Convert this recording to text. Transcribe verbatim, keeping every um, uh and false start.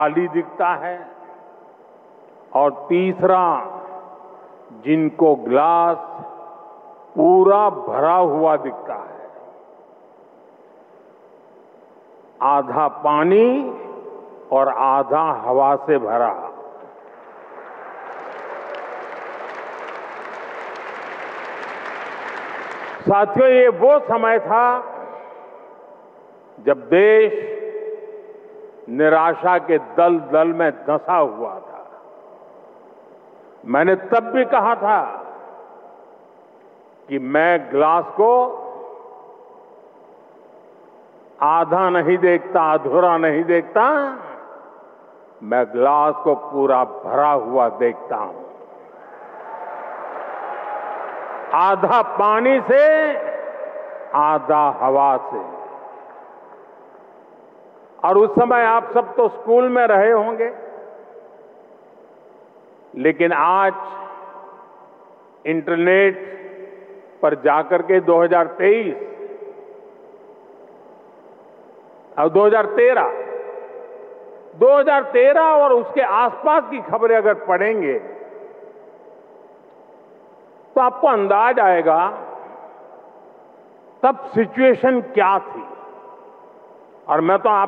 खाली दिखता है, और तीसरा जिनको ग्लास पूरा भरा हुआ दिखता है। आधा पानी और आधा हवा से भरा। साथियों, ये वो समय था जब देश निराशा के दलदल में धंसा हुआ था। मैंने तब भी कहा था कि मैं ग्लास को आधा नहीं देखता, अधूरा नहीं देखता, मैं ग्लास को पूरा भरा हुआ देखता हूं। आधा पानी से, आधा हवा से। और उस समय आप सब तो स्कूल में रहे होंगे, लेकिन आज इंटरनेट पर जाकर के दो हज़ार तेईस और दो हज़ार तेरह दो हज़ार तेरह और उसके आसपास की खबरें अगर पढ़ेंगे तो आपको अंदाज आएगा तब सिचुएशन क्या थी। और मैं तो आप